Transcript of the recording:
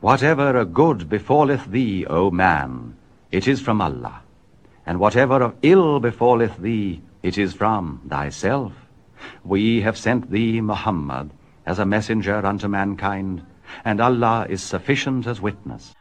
Whatever good befalleth thee, O man, it is from Allah. And whatever of ill befalleth thee, it is from thyself. We have sent thee, Muhammad, as a messenger unto mankind, and Allah is sufficient as witness.